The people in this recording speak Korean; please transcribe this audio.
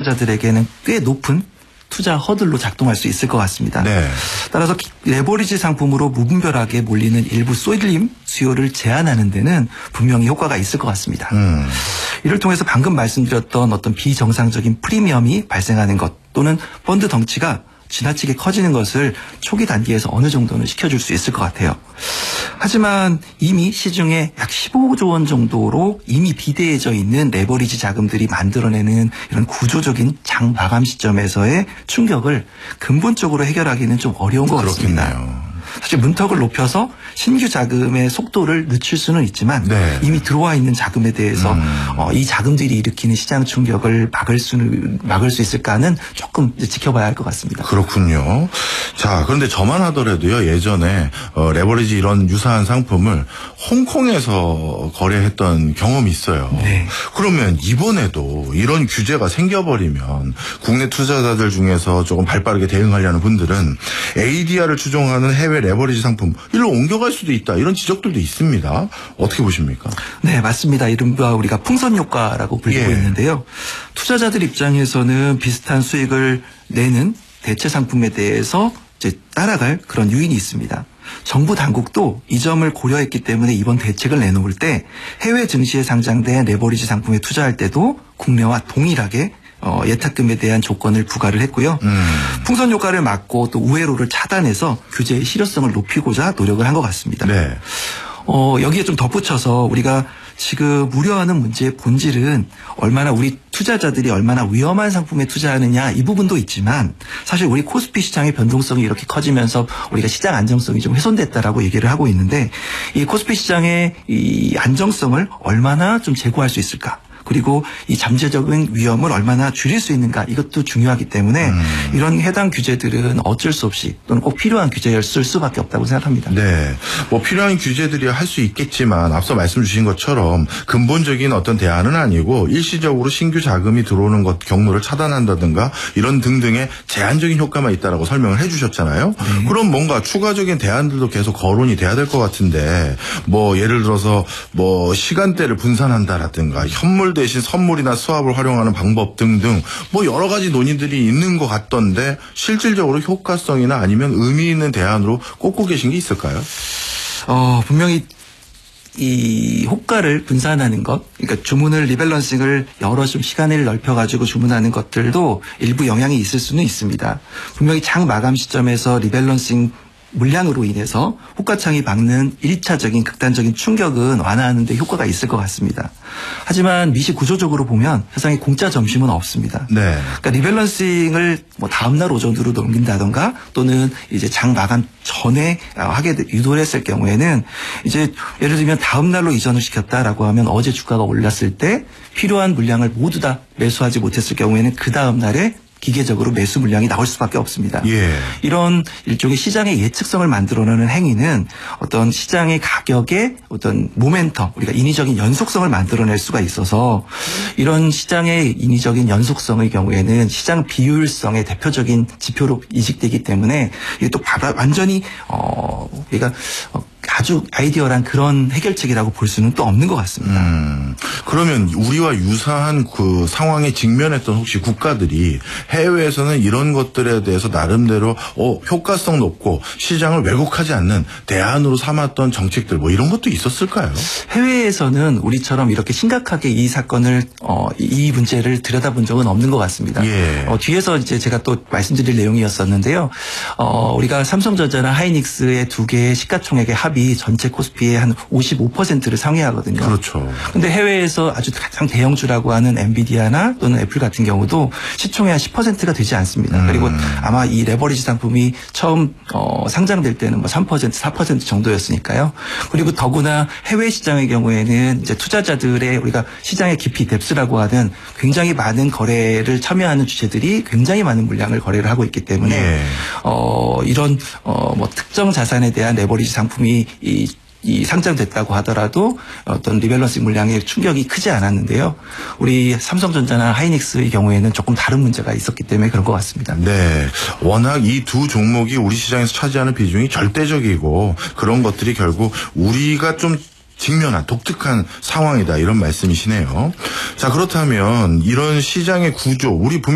투자자들에게는 꽤 높은 투자 허들로 작동할 수 있을 것 같습니다. 네. 따라서 레버리지 상품으로 무분별하게 몰리는 일부 쏠림 수요를 제한하는 데는 분명히 효과가 있을 것 같습니다. 이를 통해서 방금 말씀드렸던 어떤 비정상적인 프리미엄이 발생하는 것 또는 펀드 덩치가 지나치게 커지는 것을 초기 단계에서 어느 정도는 시켜줄 수 있을 것 같아요. 하지만 이미 시중에 약 15조 원 정도로 이미 비대해져 있는 레버리지 자금들이 만들어내는 이런 구조적인 장 마감 시점에서의 충격을 근본적으로 해결하기는 좀 어려운 것 같습니다. 그렇겠네요. 사실 문턱을 높여서 신규 자금의 속도를 늦출 수는 있지만 네. 이미 들어와 있는 자금에 대해서 이 자금들이 일으키는 시장 충격을 막을 수 있을까는 조금 지켜봐야 할 것 같습니다. 그렇군요. 자, 그런데 저만 하더라도요, 예전에 레버리지 이런 유사한 상품을 홍콩에서 거래했던 경험이 있어요. 네. 그러면 이번에도 이런 규제가 생겨버리면 국내 투자자들 중에서 조금 발빠르게 대응하려는 분들은 ADR을 추종하는 해외 레버리지 상품 일로 옮겨갈 수도 있다. 이런 지적들도 있습니다. 어떻게 보십니까? 네, 맞습니다. 이른바 우리가 풍선 효과라고 불리고 있는데요. 투자자들 입장에서는 비슷한 수익을 내는 대체 상품에 대해서 이제 따라갈 그런 요인이 있습니다. 정부 당국도 이 점을 고려했기 때문에 이번 대책을 내놓을 때 해외 증시에 상장된 레버리지 상품에 투자할 때도 국내와 동일하게 예탁금에 대한 조건을 부과를 했고요. 풍선 효과를 막고 또 우회로를 차단해서 규제의 실효성을 높이고자 노력을 한 것 같습니다. 네. 여기에 좀 덧붙여서 우리가 지금 우려하는 문제의 본질은 얼마나 우리 투자자들이 얼마나 위험한 상품에 투자하느냐 이 부분도 있지만 사실 우리 코스피 시장의 변동성이 이렇게 커지면서 우리가 시장 안정성이 좀 훼손됐다라고 얘기를 하고 있는데 이 코스피 시장의 이 안정성을 얼마나 좀 제고할 수 있을까? 그리고 이 잠재적인 위험을 얼마나 줄일 수 있는가 이것도 중요하기 때문에 이런 해당 규제들은 어쩔 수 없이 또는 꼭 필요한 규제였을 수밖에 없다고 생각합니다. 네. 뭐 필요한 규제들이 할 수 있겠지만 앞서 말씀 주신 것처럼 근본적인 어떤 대안은 아니고 일시적으로 신규 자금이 들어오는 것 경로를 차단한다든가 이런 등등의 제한적인 효과만 있다라고 설명을 해 주셨잖아요. 그럼 뭔가 추가적인 대안들도 계속 거론이 돼야 될 것 같은데 뭐 예를 들어서 뭐 시간대를 분산한다라든가 현물 대신 선물이나 수합을 활용하는 방법 등등 뭐 여러 가지 논의들이 있는 것 같던데 실질적으로 효과성이나 아니면 의미 있는 대안으로 꼽고 계신 게 있을까요? 분명히 이 호가를 분산하는 것, 그러니까 주문을 리밸런싱을 여러 좀 시간을 넓혀가지고 주문하는 것들도 일부 영향이 있을 수는 있습니다. 분명히 장 마감 시점에서 리밸런싱 물량으로 인해서 호가창이 막는 1차적인 극단적인 충격은 완화하는 데 효과가 있을 것 같습니다. 하지만 미시 구조적으로 보면 세상에 공짜 점심은 없습니다. 네. 그러니까 리밸런싱을 뭐 다음날 오전으로 넘긴다던가 또는 이제 장 마감 전에 하게 유도를 했을 경우에는 이제 예를 들면 다음날로 이전을 시켰다라고 하면 어제 주가가 올랐을 때 필요한 물량을 모두 다 매수하지 못했을 경우에는 그 다음날에 기계적으로 매수 물량이 나올 수밖에 없습니다. 예. 이런 일종의 시장의 예측성을 만들어내는 행위는 어떤 시장의 가격의 어떤 모멘텀, 우리가 인위적인 연속성을 만들어낼 수가 있어서 이런 시장의 인위적인 연속성의 경우에는 시장 비효율성의 대표적인 지표로 인식되기 때문에 이게 또 완전히 우리가 아주 아이디어란 그런 해결책이라고 볼 수는 또 없는 것 같습니다. 그러면 우리와 유사한 그 상황에 직면했던 혹시 국가들이 해외에서는 이런 것들에 대해서 나름대로 효과성 높고 시장을 왜곡하지 않는 대안으로 삼았던 정책들 뭐 이런 것도 있었을까요? 해외에서는 우리처럼 이렇게 심각하게 이 사건을 이 문제를 들여다본 적은 없는 것 같습니다. 예. 뒤에서 이제 제가 또 말씀드릴 내용이었었는데요. 우리가 삼성전자나 하이닉스의 두 개의 시가총액의 합이 전체 코스피의 한 55%를 상회하거든요. 그렇죠. 근데 해외에서 아주 가장 대형주라고 하는 엔비디아나 또는 애플 같은 경우도 시총의 한 10%가 되지 않습니다. 그리고 아마 이 레버리지 상품이 처음 상장될 때는 뭐 3%, 4% 정도였으니까요. 그리고 더구나 해외 시장의 경우에는 이제 투자자들의 우리가 시장의 깊이 뎁스라고 하는 굉장히 많은 거래를 참여하는 주체들이 굉장히 많은 물량을 거래를 하고 있기 때문에 예. 이런 뭐 특정 자산에 대한 레버리지 상품이 이 상장됐다고 하더라도 어떤 리밸런싱 물량의 충격이 크지 않았는데요. 우리 삼성전자나 하이닉스의 경우에는 조금 다른 문제가 있었기 때문에 그런 것 같습니다. 네. 워낙 이 두 종목이 우리 시장에서 차지하는 비중이 절대적이고 그런 것들이 결국 우리가 좀 직면한 독특한 상황이다 이런 말씀이시네요. 자, 그렇다면 이런 시장의 구조 우리